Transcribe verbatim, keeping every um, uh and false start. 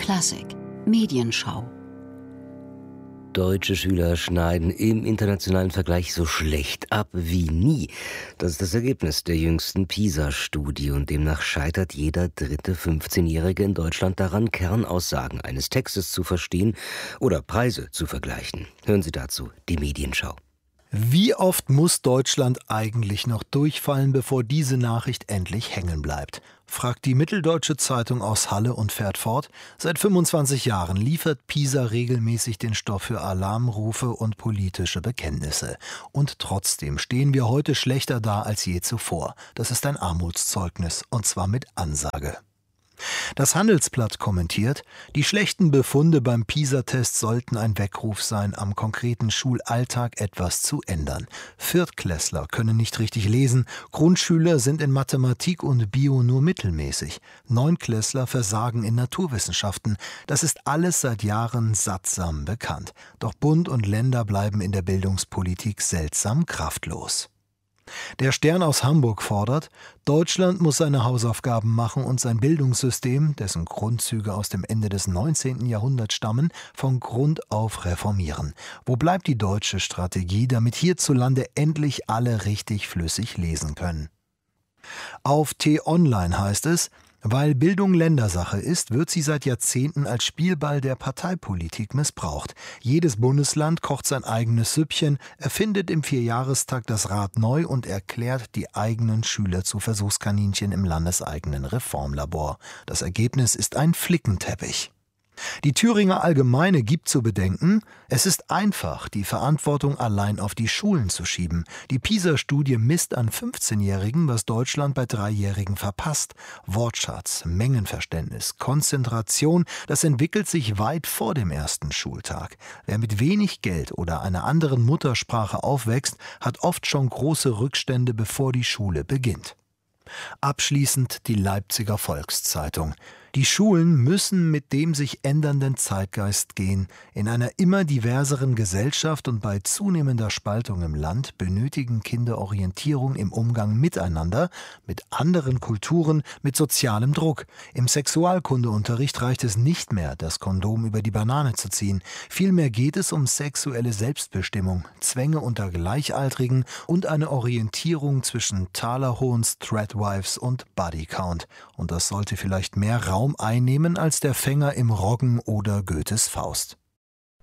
Klassik Medienschau. Deutsche Schüler schneiden im internationalen Vergleich so schlecht ab wie nie. Das ist das Ergebnis der jüngsten PISA-Studie und demnach scheitert jeder dritte fünfzehnjährige in Deutschland daran, Kernaussagen eines Textes zu verstehen oder Preise zu vergleichen. Hören Sie dazu die Medienschau. Wie oft muss Deutschland eigentlich noch durchfallen, bevor diese Nachricht endlich hängen bleibt? Fragt die Mitteldeutsche Zeitung aus Halle und fährt fort. Seit fünfundzwanzig Jahren liefert PISA regelmäßig den Stoff für Alarmrufe und politische Bekenntnisse. Und trotzdem stehen wir heute schlechter da als je zuvor. Das ist ein Armutszeugnis, und zwar mit Ansage. Das Handelsblatt kommentiert, die schlechten Befunde beim PISA-Test sollten ein Weckruf sein, am konkreten Schulalltag etwas zu ändern. Viertklässler können nicht richtig lesen, Grundschüler sind in Mathematik und Bio nur mittelmäßig, Neunklässler versagen in Naturwissenschaften. Das ist alles seit Jahren sattsam bekannt. Doch Bund und Länder bleiben in der Bildungspolitik seltsam kraftlos. Der Stern aus Hamburg fordert, Deutschland muss seine Hausaufgaben machen und sein Bildungssystem, dessen Grundzüge aus dem Ende des neunzehnten Jahrhunderts stammen, von Grund auf reformieren. Wo bleibt die deutsche Strategie, damit hierzulande endlich alle richtig flüssig lesen können? Auf T-Online heißt es, weil Bildung Ländersache ist, wird sie seit Jahrzehnten als Spielball der Parteipolitik missbraucht. Jedes Bundesland kocht sein eigenes Süppchen, erfindet im Vierjahrestakt das Rad neu und erklärt die eigenen Schüler zu Versuchskaninchen im landeseigenen Reformlabor. Das Ergebnis ist ein Flickenteppich. Die Thüringer Allgemeine gibt zu bedenken, es ist einfach, die Verantwortung allein auf die Schulen zu schieben. Die PISA-Studie misst an fünfzehnjährigen, was Deutschland bei Dreijährigen verpasst. Wortschatz, Mengenverständnis, Konzentration, das entwickelt sich weit vor dem ersten Schultag. Wer mit wenig Geld oder einer anderen Muttersprache aufwächst, hat oft schon große Rückstände, bevor die Schule beginnt. Abschließend die Leipziger Volkszeitung. Die Schulen müssen mit dem sich ändernden Zeitgeist gehen. In einer immer diverseren Gesellschaft und bei zunehmender Spaltung im Land benötigen Kinder Orientierung im Umgang miteinander, mit anderen Kulturen, mit sozialem Druck. Im Sexualkundeunterricht reicht es nicht mehr, das Kondom über die Banane zu ziehen. Vielmehr geht es um sexuelle Selbstbestimmung, Zwänge unter Gleichaltrigen und eine Orientierung zwischen talerhohen Threadwives und Bodycount. Und das sollte vielleicht mehr Raum einnehmen als der Fänger im Roggen oder Goethes Faust.